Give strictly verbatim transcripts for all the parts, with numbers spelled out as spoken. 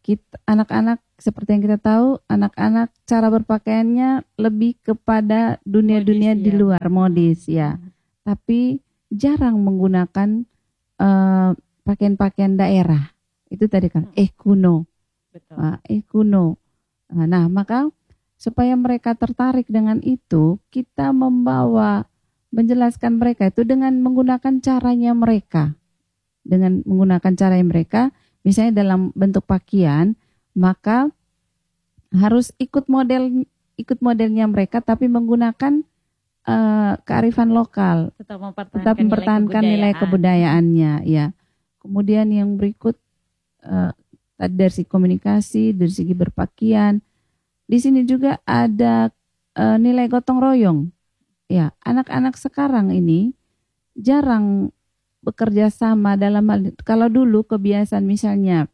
kita anak-anak seperti yang kita tahu, anak-anak cara berpakaiannya lebih kepada dunia-dunia Modis, di ya. luar, modis ya. Hmm. Tapi jarang menggunakan uh, pakaian-pakaian daerah. Itu tadi kan Hmm. eh kuno. Betul. Uh, eh kuno. Uh, Nah, maka supaya mereka tertarik dengan itu, kita membawa menjelaskan mereka itu dengan menggunakan caranya mereka. Dengan menggunakan cara mereka, misalnya dalam bentuk pakaian, maka harus ikut model ikut modelnya mereka, tapi menggunakan uh, kearifan lokal, Tetap tetap mempertahankan, mempertahankan nilai, nilai kebudayaan. kebudayaannya. Ya. Kemudian yang berikut uh, tadi dari segi komunikasi, dari segi berpakaian, di sini juga ada uh, nilai gotong royong. Ya, anak-anak sekarang ini jarang bekerja sama dalam hal, kalau dulu kebiasaan misalnya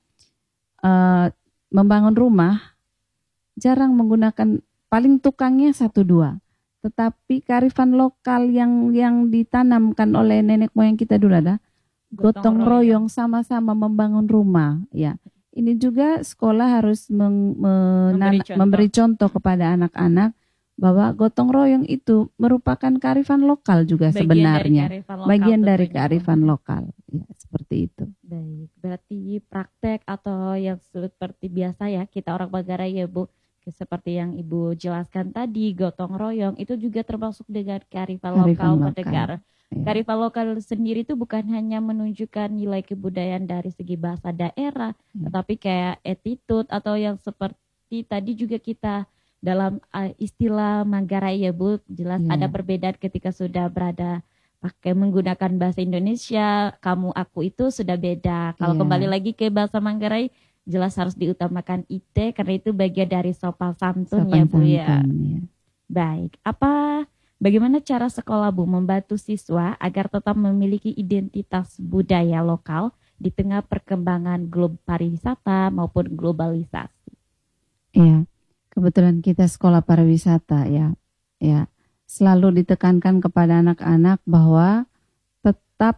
uh, membangun rumah jarang menggunakan, paling tukangnya satu dua, tetapi kearifan lokal yang yang ditanamkan oleh nenek moyang kita dulu ada gotong, gotong royong, sama-sama membangun rumah. Ya, ini juga sekolah harus meng, men, memberi, contoh. memberi contoh kepada anak-anak bahwa gotong royong itu merupakan kearifan lokal juga bagian sebenarnya, dari lokal bagian dari kearifan lokal, ya, seperti itu. Baik, berarti praktek atau yang seperti biasa ya kita orang Manggarai ya Bu, seperti yang Ibu jelaskan tadi, gotong royong itu juga termasuk dengan kearifan, kearifan lokal negara. Ya. Kearifan lokal sendiri itu bukan hanya menunjukkan nilai kebudayaan dari segi bahasa daerah, ya, tetapi kayak attitude atau yang seperti tadi juga kita dalam uh, istilah Manggarai ya Bu, jelas yeah. ada perbedaan ketika sudah berada pakai menggunakan bahasa Indonesia, kamu aku itu sudah beda. Kalau yeah. kembali lagi ke bahasa Manggarai, jelas harus diutamakan ite karena itu bagian dari sopan santun, sopan ya Bu santun, ya. ya. Baik, apa bagaimana cara sekolah Bu membantu siswa agar tetap memiliki identitas budaya lokal di tengah perkembangan global pariwisata maupun globalisasi? Iya. Yeah. Kebetulan kita sekolah pariwisata ya, ya selalu ditekankan kepada anak-anak bahwa tetap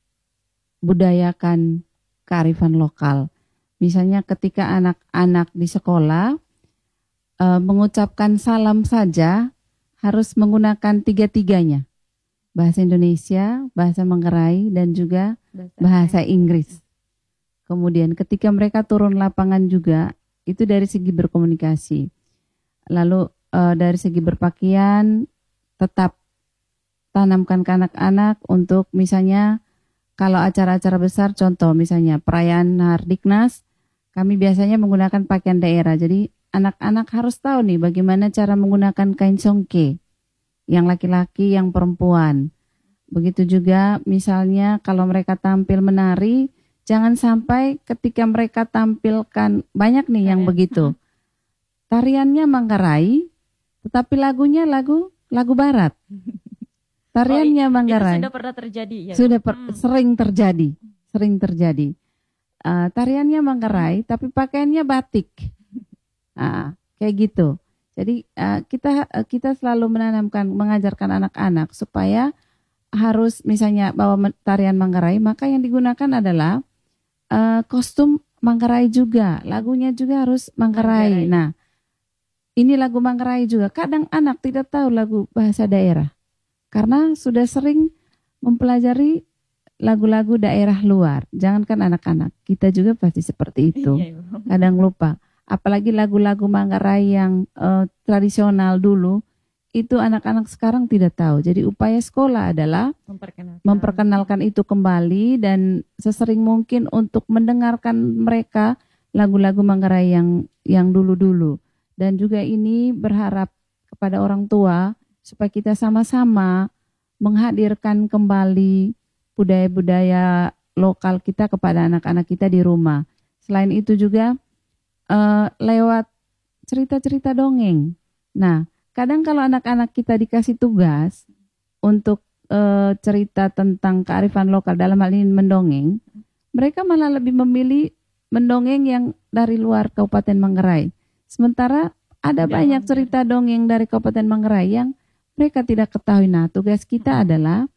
budayakan kearifan lokal. Misalnya ketika anak-anak di sekolah e, mengucapkan salam saja harus menggunakan tiga-tiganya, bahasa Indonesia, bahasa Manggarai, dan juga bahasa Inggris. Kemudian ketika mereka turun lapangan juga itu dari segi berkomunikasi. Lalu uh, dari segi berpakaian tetap tanamkan ke anak-anak untuk misalnya kalau acara-acara besar, contoh misalnya perayaan Hardiknas, kami biasanya menggunakan pakaian daerah. Jadi anak-anak harus tahu nih bagaimana cara menggunakan kain songke, yang laki-laki, yang perempuan. Begitu juga misalnya kalau mereka tampil menari, jangan sampai ketika mereka tampilkan, banyak nih yang begitu. Tariannya Manggarai, tetapi lagunya lagu lagu Barat. Tariannya oh, Manggarai. Itu sudah pernah terjadi ya? Sudah per, hmm. sering terjadi, sering terjadi. Uh, tariannya Manggarai, tapi pakaiannya batik. Uh, kayak gitu. Jadi uh, kita uh, kita selalu menanamkan, mengajarkan anak-anak supaya harus misalnya bawa tarian Manggarai, maka yang digunakan adalah uh, kostum Manggarai juga, lagunya juga harus Manggarai. Manggarai. Nah. Ini lagu Manggarai juga. Kadang anak tidak tahu lagu bahasa daerah karena sudah sering mempelajari lagu-lagu daerah luar. Jangankan anak-anak, kita juga pasti seperti itu. Kadang lupa. Apalagi lagu-lagu Manggarai yang uh, tradisional dulu, itu anak-anak sekarang tidak tahu. Jadi upaya sekolah adalah memperkenalkan. memperkenalkan itu kembali dan sesering mungkin untuk mendengarkan mereka lagu-lagu Manggarai yang yang dulu-dulu. Dan juga ini berharap kepada orang tua supaya kita sama-sama menghadirkan kembali budaya-budaya lokal kita kepada anak-anak kita di rumah. Selain itu juga uh, lewat cerita-cerita dongeng. Nah, kadang kalau anak-anak kita dikasih tugas untuk uh, cerita tentang kearifan lokal, dalam hal ini mendongeng, mereka malah lebih memilih mendongeng yang dari luar Kabupaten Manggarai. Sementara ada ya, banyak cerita dongeng dari Kabupaten Manggarai yang mereka tidak ketahui. Nah, tugas kita adalah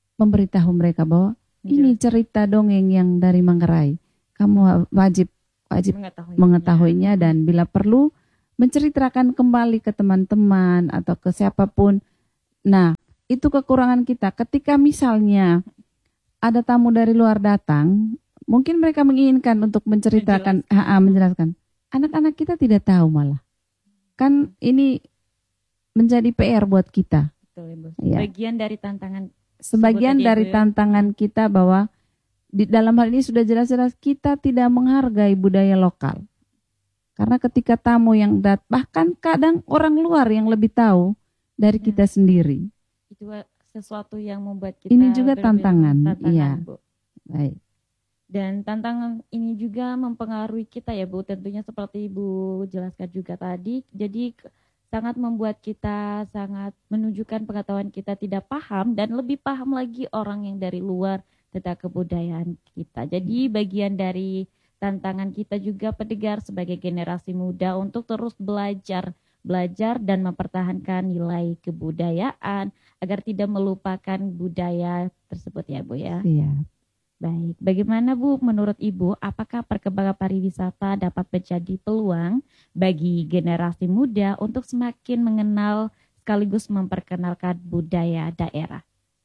memberitahu mereka bahwa ini cerita dongeng yang dari Manggarai. Kamu wajib wajib Mengetahuinya. mengetahuinya dan bila perlu menceritakan kembali ke teman-teman atau ke siapapun. Nah, itu kekurangan kita. Ketika misalnya ada tamu dari luar datang, mungkin mereka menginginkan untuk menceritakan, menjelaskan. Ha, menjelaskan. Anak-anak kita tidak tahu malah. Kan ini menjadi P R buat kita. Betul, Ibu. Ya. Bagian dari tantangan. Sebagian dari Ibu, tantangan kita bahwa di dalam hal ini sudah jelas-jelas kita tidak menghargai budaya lokal. Karena ketika tamu yang dat, bahkan kadang orang luar yang lebih tahu dari ya. Kita sendiri. Itu sesuatu yang membuat kita. Ini juga tantangan, tantangan iya. Bu. Baik. Dan tantangan ini juga mempengaruhi kita ya Bu, tentunya seperti Ibu jelaskan juga tadi. Jadi sangat membuat kita sangat menunjukkan pengetahuan kita tidak paham dan lebih paham lagi orang yang dari luar tentang kebudayaan kita. Jadi bagian dari tantangan kita juga pendengar sebagai generasi muda untuk terus belajar, belajar dan mempertahankan nilai kebudayaan agar tidak melupakan budaya tersebut ya Bu ya. Iya. Baik, bagaimana Bu menurut Ibu, apakah perkembangan pariwisata dapat menjadi peluang bagi generasi muda untuk semakin mengenal sekaligus memperkenalkan budaya daerah?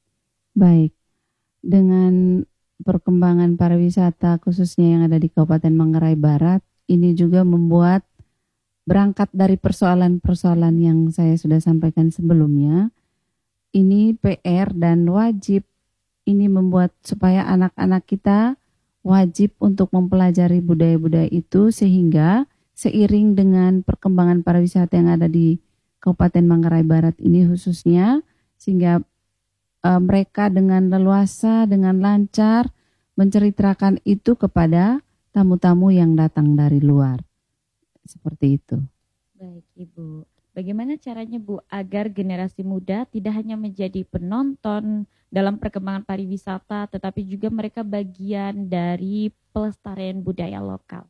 Baik, dengan perkembangan pariwisata khususnya yang ada di Kabupaten Manggarai Barat, ini juga membuat berangkat dari persoalan-persoalan yang saya sudah sampaikan sebelumnya, ini P R dan wajib. Ini membuat supaya anak-anak kita wajib untuk mempelajari budaya-budaya itu sehingga seiring dengan perkembangan pariwisata yang ada di Kabupaten Manggarai Barat ini khususnya, sehingga e, mereka dengan leluasa, dengan lancar menceritakan itu kepada tamu-tamu yang datang dari luar. Seperti itu. Baik Ibu, bagaimana caranya Bu agar generasi muda tidak hanya menjadi penonton dalam perkembangan pariwisata, tetapi juga mereka bagian dari pelestarian budaya lokal?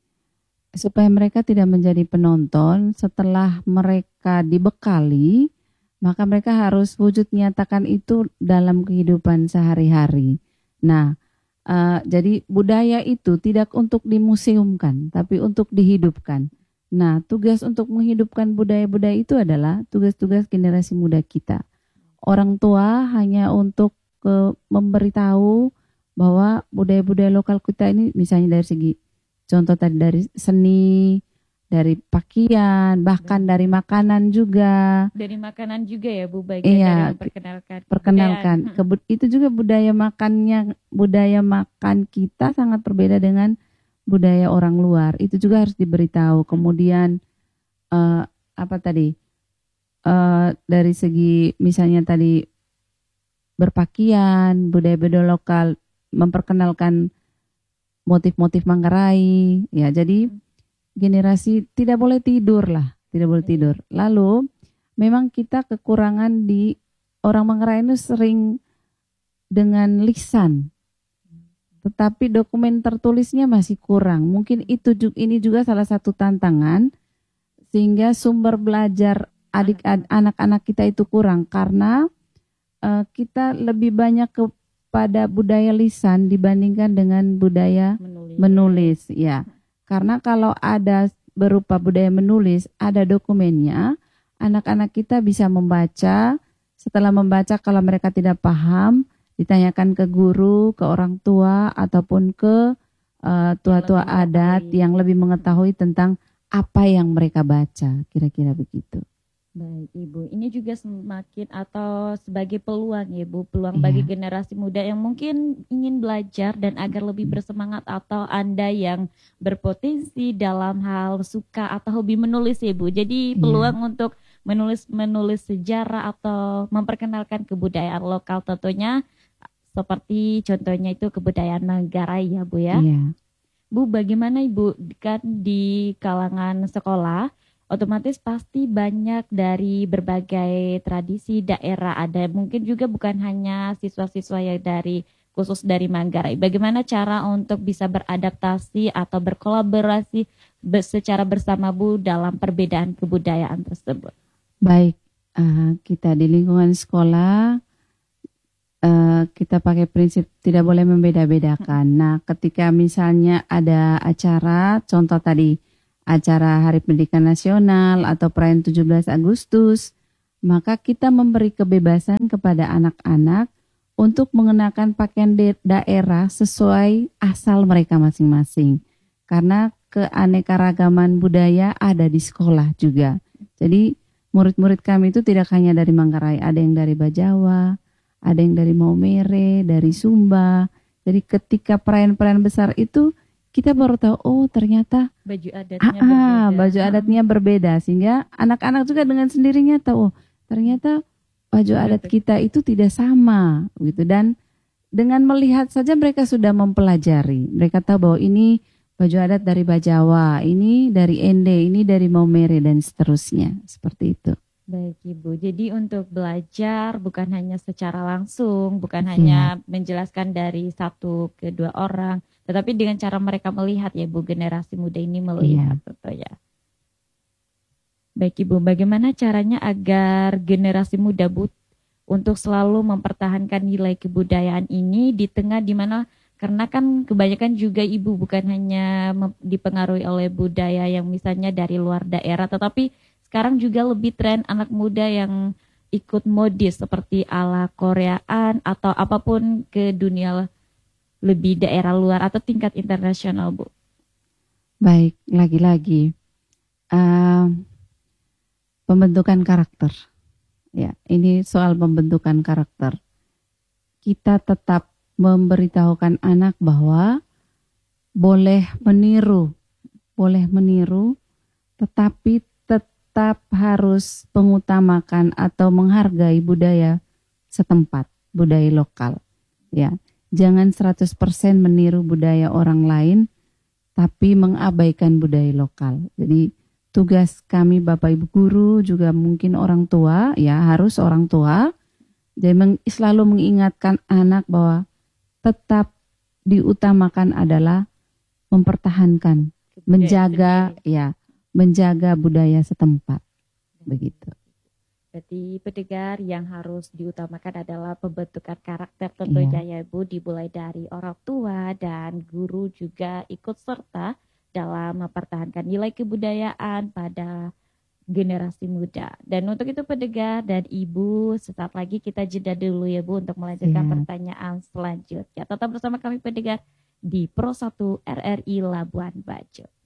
Supaya mereka tidak menjadi penonton, setelah mereka dibekali, maka mereka harus wujud nyatakan itu dalam kehidupan sehari-hari. Nah, uh, jadi budaya itu tidak untuk dimuseumkan, tapi untuk dihidupkan. Nah, tugas untuk menghidupkan budaya-budaya itu adalah tugas-tugas generasi muda kita. Orang tua hanya untuk ke, memberitahu bahwa budaya-budaya lokal kita ini misalnya dari segi contoh tadi dari seni, dari pakaian, bahkan dari makanan juga. Dari makanan juga ya Bu, bagian iya, dari memperkenalkan. Perkenalkan. Kebud, itu juga budaya makannya, budaya makan kita sangat berbeda dengan budaya orang luar. Itu juga harus diberitahu. Kemudian uh, apa tadi? Uh, dari segi misalnya tadi berpakaian, budaya-budaya lokal, memperkenalkan motif-motif Manggarai, ya jadi generasi tidak boleh tidur lah, tidak boleh tidur. Lalu memang kita kekurangan di orang Manggarai itu sering dengan lisan, tetapi dokumen tertulisnya masih kurang. Mungkin itu ini juga salah satu tantangan sehingga sumber belajar adik anak-anak kita itu kurang karena uh, kita lebih banyak kepada budaya lisan dibandingkan dengan budaya menulis. menulis ya. Karena kalau ada berupa budaya menulis, ada dokumennya, anak-anak kita bisa membaca. Setelah membaca, kalau mereka tidak paham, ditanyakan ke guru, ke orang tua ataupun ke uh, tua-tua adat yang lebih mengetahui tentang apa yang mereka baca, kira-kira begitu. Baik Ibu, ini juga semakin atau sebagai peluang ya Bu, peluang bagi yeah. generasi muda yang mungkin ingin belajar dan agar lebih bersemangat, atau Anda yang berpotensi dalam hal suka atau hobi menulis ya Bu. Jadi peluang yeah. untuk menulis-menulis sejarah atau memperkenalkan kebudayaan lokal tentunya, seperti contohnya itu kebudayaan Manggarai ya Bu ya. Yeah. Bu, bagaimana Ibu, kan di kalangan sekolah otomatis pasti banyak dari berbagai tradisi daerah, ada mungkin juga bukan hanya siswa-siswa yang dari khusus dari Manggarai. Bagaimana cara untuk bisa beradaptasi atau berkolaborasi secara bersama Bu dalam perbedaan kebudayaan tersebut? Baik, uh, kita di lingkungan sekolah uh, kita pakai prinsip tidak boleh membeda-bedakan. Nah, ketika misalnya ada acara, contoh tadi acara Hari Pendidikan Nasional atau perayaan tujuh belas Agustus, maka kita memberi kebebasan kepada anak-anak untuk mengenakan pakaian daerah sesuai asal mereka masing-masing. Karena keanekaragaman budaya ada di sekolah juga. Jadi murid-murid kami itu tidak hanya dari Manggarai, ada yang dari Bajawa, ada yang dari Maumere, dari Sumba. Jadi ketika perayaan-perayaan besar itu kita baru tahu, oh ternyata baju adatnya ah, berbeda. Baju adatnya berbeda, sehingga anak-anak juga dengan sendirinya tahu, oh, ternyata baju adat kita itu tidak sama, gitu. Dan dengan melihat saja mereka sudah mempelajari. Mereka tahu bahwa ini baju adat dari Bajawa, ini dari Ende, ini dari Maumere dan seterusnya, seperti itu. Baik Ibu, jadi untuk belajar bukan hanya secara langsung, bukan hanya menjelaskan dari satu ke dua orang, tetapi dengan cara mereka melihat ya Bu, generasi muda ini melihat, betul ya. Baik Ibu, bagaimana caranya agar generasi muda Bu untuk selalu mempertahankan nilai kebudayaan ini di tengah dimana, karena kan kebanyakan juga Ibu bukan hanya dipengaruhi oleh budaya yang misalnya dari luar daerah, tetapi sekarang juga lebih tren anak muda yang ikut modis seperti ala Koreaan atau apapun ke dunia lebih daerah luar atau tingkat internasional Bu. Baik, lagi-lagi uh, pembentukan karakter. Ya, ini soal pembentukan karakter. Kita tetap memberitahukan anak bahwa boleh meniru, boleh meniru, tetapi tetap harus mengutamakan atau menghargai budaya setempat, budaya lokal. Ya, jangan seratus persen meniru budaya orang lain, tapi mengabaikan budaya lokal. Jadi tugas kami Bapak Ibu guru, juga mungkin orang tua, ya harus orang tua, jadi meng, selalu mengingatkan anak bahwa tetap diutamakan adalah mempertahankan, budaya menjaga, sendiri. ya, menjaga budaya setempat, begitu. Berarti pendengar yang harus diutamakan adalah pembentukan karakter tentunya ya Bu, dimulai dari orang tua dan guru juga ikut serta dalam mempertahankan nilai kebudayaan pada generasi muda. Dan untuk itu pendengar dan Ibu, sesaat lagi kita jeda dulu ya Bu untuk melanjutkan ya. pertanyaan selanjutnya. Tetap bersama kami pendengar di Pro satu R R I Labuan Bajo.